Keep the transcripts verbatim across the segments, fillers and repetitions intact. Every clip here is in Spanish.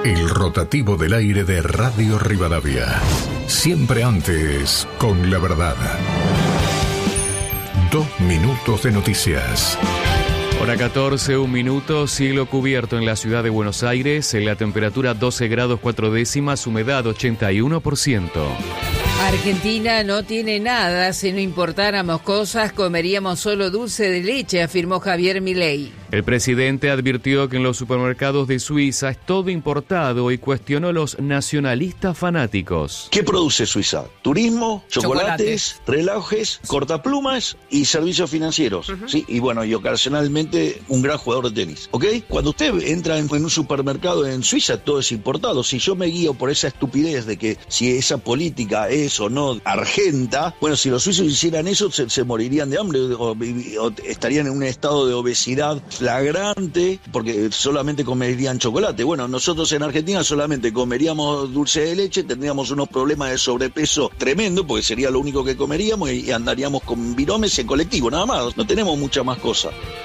El rotativo del aire de Radio Rivadavia. Siempre antes, con la verdad. Dos minutos de noticias. Hora catorce, un minuto, cielo cubierto en la ciudad de Buenos Aires, en la temperatura doce grados cuatro décimas, humedad ochenta y uno por ciento. Argentina no tiene nada, si no importáramos cosas comeríamos solo dulce de leche, afirmó Javier Milei. El presidente advirtió que en los supermercados de Suiza es todo importado y cuestionó los nacionalistas fanáticos. ¿Qué produce Suiza? Turismo, chocolates, Chocolate. relojes, cortaplumas y servicios financieros. Uh-huh. ¿Sí? Y bueno, y ocasionalmente un gran jugador de tenis. ¿Ok? Cuando usted entra en, en un supermercado en Suiza, todo es importado. Si yo me guío por esa estupidez de que si esa política es o no argenta, bueno, si los suizos hicieran eso, se, se morirían de hambre o, o estarían en un estado de obesidad flagrante porque solamente comerían chocolate. Bueno, nosotros en Argentina solamente comeríamos dulce de leche, tendríamos unos problemas de sobrepeso tremendo porque sería lo único que comeríamos y, y andaríamos con viromes en colectivo, nada más. No tenemos mucha más cosa.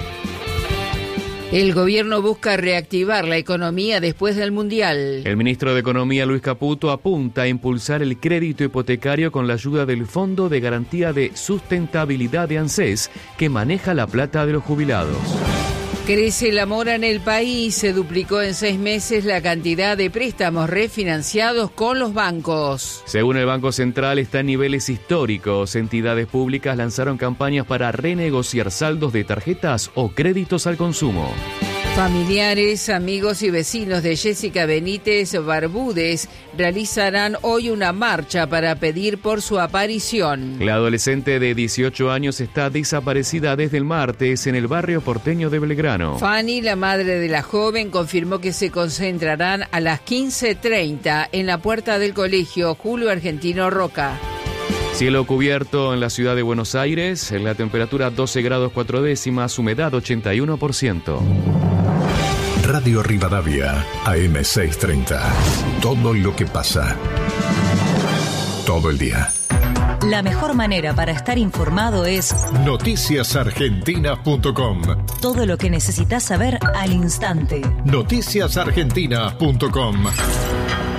El gobierno busca reactivar la economía después del Mundial. El ministro de Economía, Luis Caputo, apunta a impulsar el crédito hipotecario con la ayuda del Fondo de Garantía de Sustentabilidad de ANSES, que maneja la plata de los jubilados. Crece la mora en el país, se duplicó en seis meses la cantidad de préstamos refinanciados con los bancos. Según el Banco Central, está en niveles históricos. Entidades públicas lanzaron campañas para renegociar saldos de tarjetas o créditos al consumo. Familiares, amigos y vecinos de Jessica Benítez Barbudes realizarán hoy una marcha para pedir por su aparición. La adolescente de dieciocho años está desaparecida desde el martes en el barrio porteño de Belgrano. Fanny, la madre de la joven, confirmó que se concentrarán a las quince treinta en la puerta del colegio Julio Argentino Roca. Cielo cubierto en la ciudad de Buenos Aires, en la temperatura doce grados cuatro décimas, humedad ochenta y uno por ciento. Radio Rivadavia, A M seiscientos treinta. Todo lo que pasa. Todo el día. La mejor manera para estar informado es noticias argentinas punto com. Todo lo que necesitas saber al instante. noticias argentinas punto com.